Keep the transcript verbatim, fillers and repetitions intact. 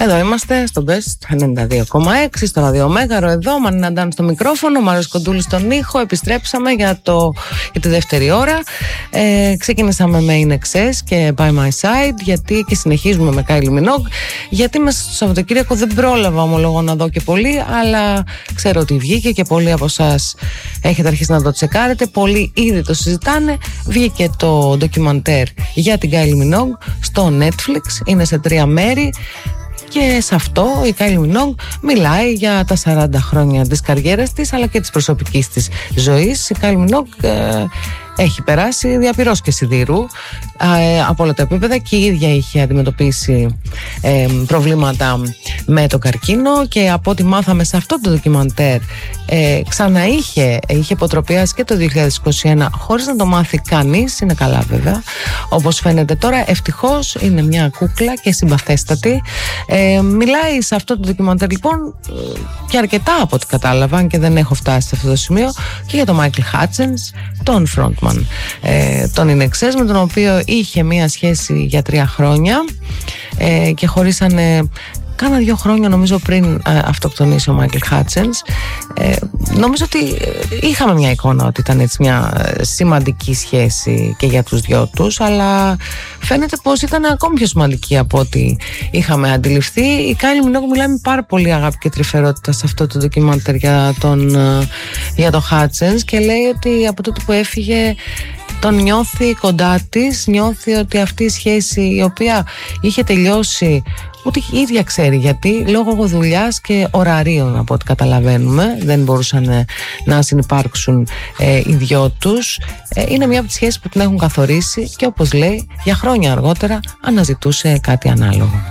Εδώ είμαστε στο Best ενενήντα δύο κόμμα έξι, στο ραδιομέγαρο. Εδώ, Μανίνα Ντάν στο μικρόφωνο, Μάριος Κοντούλης στον ήχο. Επιστρέψαμε για, το, για τη δεύτερη ώρα. Ε, ξεκινήσαμε με In Excess και By My Side, γιατί και συνεχίζουμε με Kylie Minogue. Γιατί μέσα στο Σαββατοκύριακο δεν πρόλαβα, ομολογώ, να δω και πολύ, αλλά ξέρω ότι βγήκε και πολλοί από εσάς έχετε αρχίσει να το τσεκάρετε. Πολλοί ήδη το συζητάνε. Βγήκε το ντοκιμαντέρ για την Kylie Minogue στο Netflix. Είναι σε τρία μέρη. Και σε αυτό η Kylie Minogue μιλάει για τα σαράντα χρόνια της καριέρας της, αλλά και της προσωπικής της ζωής. Η Kylie Minogue ε, έχει περάσει διαπυρός και σιδήρου ε, από όλα τα επίπεδα, και η ίδια είχε αντιμετωπίσει ε, προβλήματα με το καρκίνο, και από ό,τι μάθαμε σε αυτό το ντοκιμαντέρ ε, ξανά είχε, είχε υποτροπιάσει και το δύο χιλιάδες είκοσι ένα χωρίς να το μάθει κανείς. Είναι καλά βέβαια, όπως φαίνεται τώρα. Ευτυχώς είναι μια κούκλα και συμπαθέστατη. ε, Μιλάει σε αυτό το ντοκιμαντέρ λοιπόν και αρκετά από ό,τι κατάλαβα, αν και δεν έχω φτάσει σε αυτό το σημείο, και για τον Michael Hutchence, τον frontman ε, τον In Excess, με τον οποίο είχε μία σχέση για τρία χρόνια ε, και χωρίσανε κάνα δύο χρόνια νομίζω πριν ε, αυτοκτονήσει ο Michael Hutchence. ε, Νομίζω ότι είχαμε μια εικόνα ότι ήταν έτσι μια σημαντική σχέση και για τους δυο τους, αλλά φαίνεται πως ήταν ακόμη πιο σημαντική από ό,τι είχαμε αντιληφθεί. Η Kylie Minogue μιλάει με πάρα πολύ αγάπη και τρυφερότητα σε αυτό το ντοκιμαντέρ για τον, για τον Hutchence, και λέει ότι από τότε που έφυγε τον νιώθει κοντά της, νιώθει ότι αυτή η σχέση, η οποία είχε τελειώσει, ούτε η ίδια ξέρει γιατί, λόγω δουλειάς και ωραρίων, από ό,τι καταλαβαίνουμε, δεν μπορούσαν να συνυπάρξουν ε, οι δυο τους. ε, Είναι μια από τις σχέσεις που την έχουν καθορίσει, και όπως λέει, για χρόνια αργότερα αναζητούσε κάτι ανάλογο.